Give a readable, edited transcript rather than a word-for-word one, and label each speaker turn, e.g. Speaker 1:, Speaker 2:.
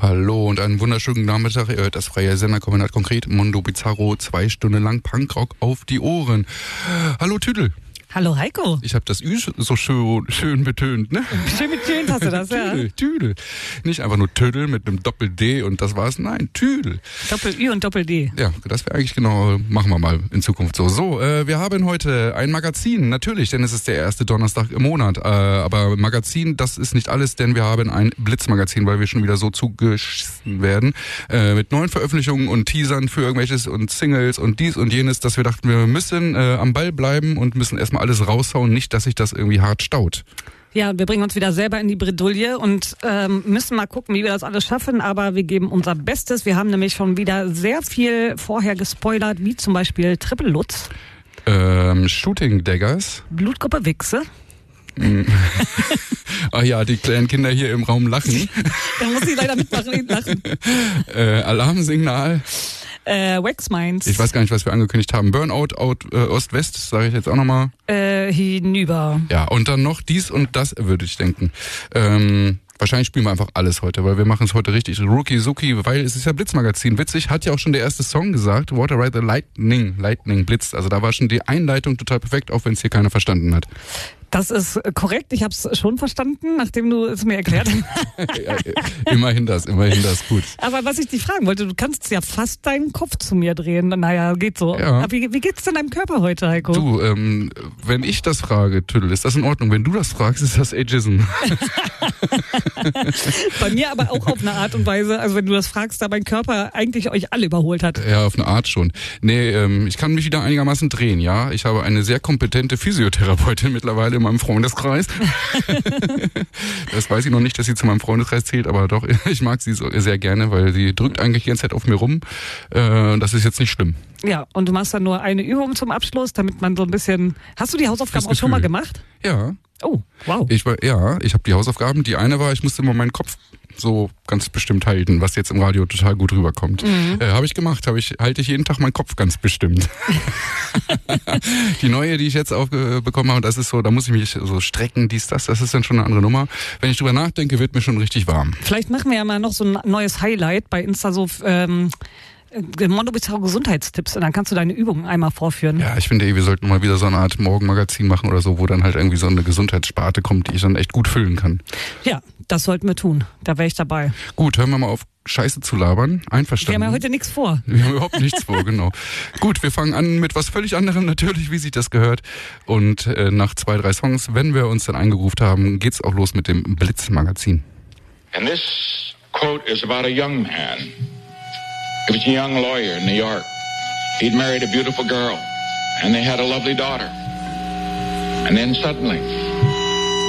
Speaker 1: Hallo und einen wunderschönen Nachmittag. Ihr hört das freie Senderkombinat konkret. Mondo Bizarro, 2 Stunden lang Punkrock auf die Ohren. Hallo Tüdel.
Speaker 2: Hallo Heiko.
Speaker 1: Ich habe das Ü so schön betönt, ne?
Speaker 2: Schön betönt hast du das, ja.
Speaker 1: Tüdel. Nicht einfach nur Tüdel mit einem Doppel-D und das war's. Nein, Tüdel.
Speaker 2: Doppel-Ü und Doppel-D.
Speaker 1: Ja, das wäre eigentlich genau, machen wir mal in Zukunft so. So, wir haben heute ein Magazin, natürlich, denn es ist der erste Donnerstag im Monat. Aber Magazin, das ist nicht alles, denn wir haben ein Blitzmagazin, weil wir schon wieder so zugeschissen werden. Mit neuen Veröffentlichungen und Teasern für irgendwelches und Singles und dies und jenes, dass wir dachten, wir müssen am Ball bleiben und müssen erstmal alles raushauen, nicht, dass sich das irgendwie hart staut.
Speaker 2: Ja, wir bringen uns wieder selber in die Bredouille und müssen mal gucken, wie wir das alles schaffen, aber wir geben unser Bestes. Wir haben nämlich schon wieder sehr viel vorher gespoilert, wie zum Beispiel Triple Lutz.
Speaker 1: Shooting Daggers.
Speaker 2: Blutgruppe Wichse.
Speaker 1: Ach ja, die kleinen Kinder hier im Raum lachen.
Speaker 2: Da muss ich leider mitmachen, lachen.
Speaker 1: Alarmsignal.
Speaker 2: Wax Minds.
Speaker 1: Ich weiß gar nicht, was wir angekündigt haben. Burnout, Ost-West, sage ich jetzt auch nochmal.
Speaker 2: Hinüber.
Speaker 1: Ja, und dann noch dies und das, würde ich denken. Wahrscheinlich spielen wir einfach alles heute, weil wir machen es heute richtig Rookie-Suki, weil es ist ja Blitzmagazin. Witzig, hat ja auch schon der erste Song gesagt, Water Ride the Lightning blitzt. Also da war schon die Einleitung total perfekt, auch wenn es hier keiner verstanden hat.
Speaker 2: Das ist korrekt, ich habe es schon verstanden, nachdem du es mir erklärt hast.
Speaker 1: Ja, immerhin das, gut.
Speaker 2: Aber was ich dich fragen wollte, du kannst ja fast deinen Kopf zu mir drehen. Naja, geht so.
Speaker 1: Ja.
Speaker 2: Aber wie geht's denn deinem Körper heute, Heiko?
Speaker 1: Du, wenn ich das frage, Tüdel, ist das in Ordnung? Wenn du das fragst, ist das Ageism.
Speaker 2: Bei mir aber auch auf eine Art und Weise, also wenn du das fragst, da mein Körper eigentlich euch alle überholt hat.
Speaker 1: Ja, auf eine Art schon. Nee, ich kann mich wieder einigermaßen drehen, ja. Ich habe eine sehr kompetente Physiotherapeutin mittlerweile in meinem Freundeskreis. Das weiß ich noch nicht, dass sie zu meinem Freundeskreis zählt, aber doch, ich mag sie so sehr gerne, weil sie drückt eigentlich die ganze Zeit auf mir rum. Das ist jetzt nicht schlimm.
Speaker 2: Ja, und du machst dann nur eine Übung zum Abschluss, damit man so ein bisschen... Hast du die Hausaufgaben auch schon mal gemacht?
Speaker 1: Ja.
Speaker 2: Oh, wow.
Speaker 1: Ich habe die Hausaufgaben. Die eine war, ich musste immer meinen Kopf so ganz bestimmt halten, was jetzt im Radio total gut rüberkommt. Habe ich gemacht, halte ich jeden Tag meinen Kopf ganz bestimmt. Die neue, die ich jetzt aufbekommen habe, das ist so, da muss ich mich so strecken, das ist dann schon eine andere Nummer. Wenn ich drüber nachdenke, wird mir schon richtig warm.
Speaker 2: Vielleicht machen wir ja mal noch so ein neues Highlight bei Insta, so Mondo Bizarro Gesundheitstipps, und dann kannst du deine Übungen einmal vorführen.
Speaker 1: Ja, ich finde wir sollten mal wieder so eine Art Morgenmagazin machen oder so, wo dann halt irgendwie so eine Gesundheitssparte kommt, die ich dann echt gut füllen kann.
Speaker 2: Ja, das sollten wir tun. Da wäre ich dabei.
Speaker 1: Gut, hören wir mal auf, Scheiße zu labern. Einverstanden?
Speaker 2: Wir haben ja heute nichts vor.
Speaker 1: Wir haben überhaupt nichts vor, genau. Gut, wir fangen an mit was völlig anderem natürlich, wie sich das gehört. Und nach 2, 3 Songs, wenn wir uns dann eingegroovt haben, geht's auch los mit dem Blitzmagazin.
Speaker 3: And this quote is about a young man. He was a young lawyer in New York. He'd married a beautiful girl, and they had a lovely daughter. And then suddenly,